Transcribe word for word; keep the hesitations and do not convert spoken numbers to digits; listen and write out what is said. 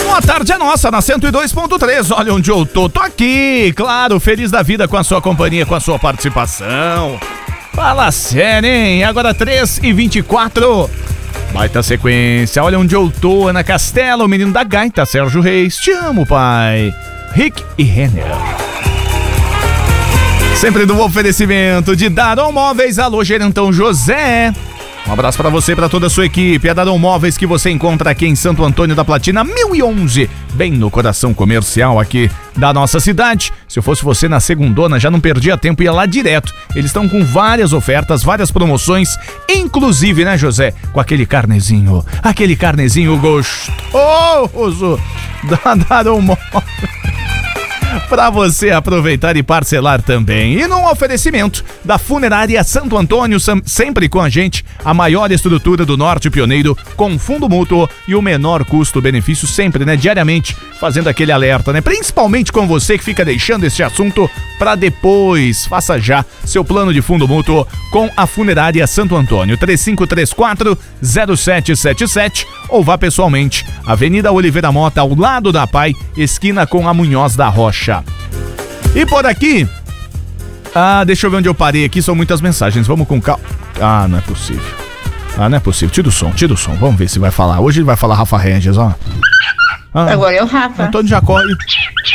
A tarde é nossa, na cento e dois ponto três. Olha onde eu tô, tô aqui, claro, feliz da vida com a sua companhia, com a sua participação. Fala sério, hein? Agora três e vinte e quatro. Baita sequência, olha onde eu tô, Ana Castelo, o menino da gaita, Sérgio Reis. Te amo, pai. Rick e Renner. Sempre do oferecimento de Daron Móveis, alô, Gerentão José. Um abraço pra você e pra toda a sua equipe. É a Daron Móveis que você encontra aqui em Santo Antônio da Platina mil e onze, bem no coração comercial aqui da nossa cidade. Se eu fosse você na segundona, já não perdia tempo, ia lá direto. Eles estão com várias ofertas, várias promoções, inclusive, né, José? Com aquele carnezinho, aquele carnezinho gostoso da Daron Móveis. Pra você aproveitar e parcelar também. E num oferecimento da Funerária Santo Antônio, sempre com a gente, a maior estrutura do Norte Pioneiro, com fundo mútuo e o menor custo-benefício sempre, né? Diariamente, fazendo aquele alerta, né? Principalmente com você que fica deixando esse assunto pra depois. Faça já seu plano de fundo mútuo com a Funerária Santo Antônio. três cinco três quatro, zero sete sete sete ou vá pessoalmente. Avenida Oliveira Mota, ao lado da Pai, esquina com a Munhoz da Rocha. E por aqui, ah, deixa eu ver onde eu parei aqui, são muitas mensagens, vamos com calma. Ah, não é possível. Ah, não é possível, tira o som, tira o som, vamos ver se vai falar. Hoje ele vai falar Rafa Regis, ó. Ah, agora é o Rafa. Antônio Jacó.